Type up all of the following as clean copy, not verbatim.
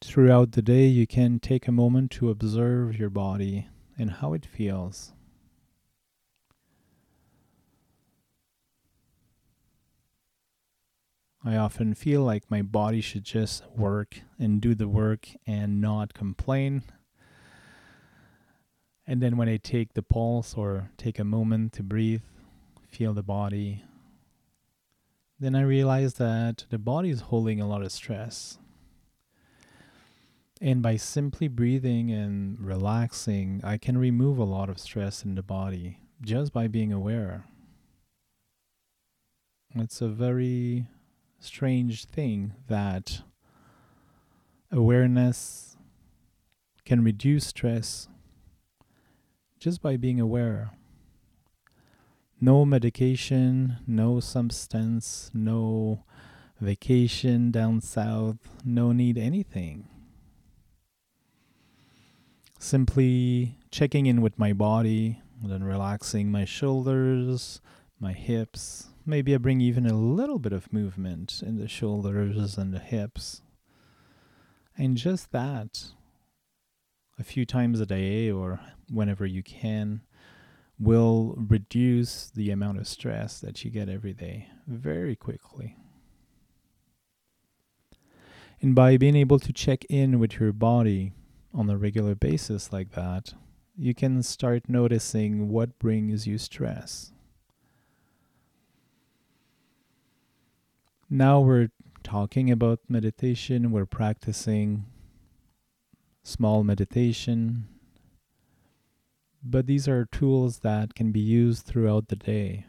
Throughout the day, you can take a moment to observe your body and how it feels. I often feel like my body should just work and do the work and not complain. And then when I take the pulse or take a moment to breathe, feel the body, then I realize that the body is holding a lot of stress. And by simply breathing and relaxing, I can remove a lot of stress in the body just by being aware. It's a very strange thing that awareness can reduce stress just by being aware. No medication, no substance, no vacation down south, no need anything. Simply checking in with my body, then relaxing my shoulders, my hips. Maybe I bring even a little bit of movement in the shoulders and the hips. And just that, a few times a day or whenever you can, will reduce the amount of stress that you get every day very quickly. And by being able to check in with your body on a regular basis like that, you can start noticing what brings you stress. Now we're talking about meditation, we're practicing small meditation, but these are tools that can be used throughout the day.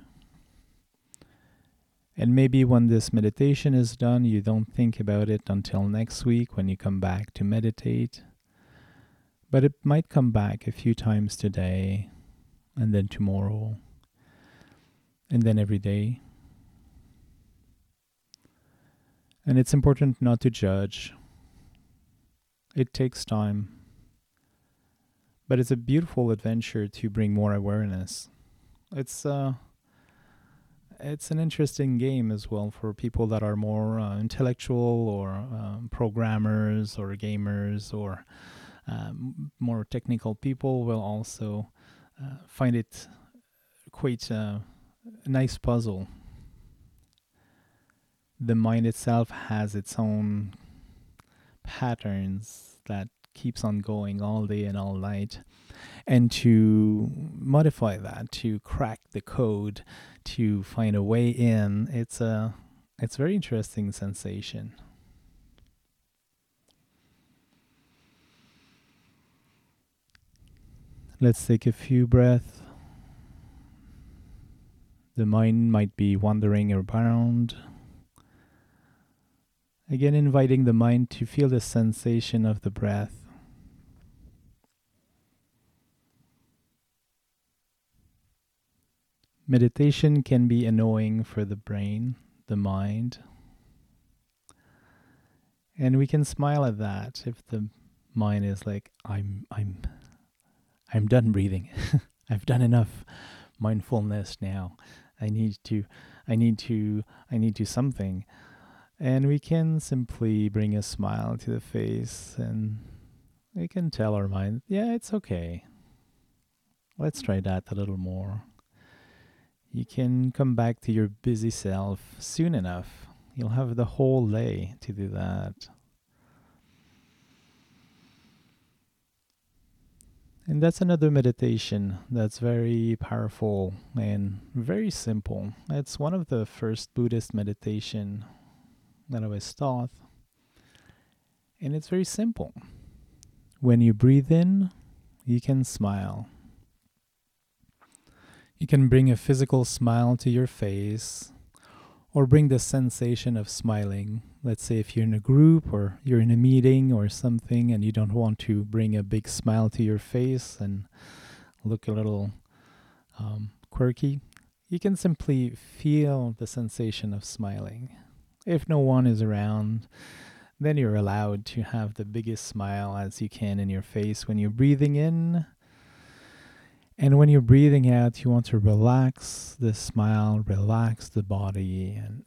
And maybe when this meditation is done, you don't think about it until next week when you come back to meditate. But it might come back a few times today, and then tomorrow, and then every day. And it's important not to judge. It takes time. But it's a beautiful adventure to bring more awareness. It's an interesting game as well for people that are more intellectual or programmers or gamers or more technical people will also find it quite a nice puzzle. The mind itself has its own patterns that keeps on going all day and all night. And to modify that, to crack the code, to find a way in, it's a very interesting sensation. Let's take a few breaths. The mind might be wandering around. Again, inviting the mind to feel the sensation of the breath. Meditation can be annoying for the brain, the mind. And we can smile at that if the mind is like, I'm done breathing. I've done enough mindfulness now. I need something. And we can simply bring a smile to the face and we can tell our mind, yeah, it's okay. Let's try that a little more. You can come back to your busy self soon enough. You'll have the whole day to do that. And that's another meditation that's very powerful and very simple. It's one of the first Buddhist meditation that I was taught. And it's very simple. When you breathe in, you can smile. You can bring a physical smile to your face or bring the sensation of smiling. Let's say if you're in a group or you're in a meeting or something and you don't want to bring a big smile to your face and look a little quirky, you can simply feel the sensation of smiling. If no one is around, then you're allowed to have the biggest smile as you can in your face when you're breathing in. And when you're breathing out, you want to relax the smile, relax the body, and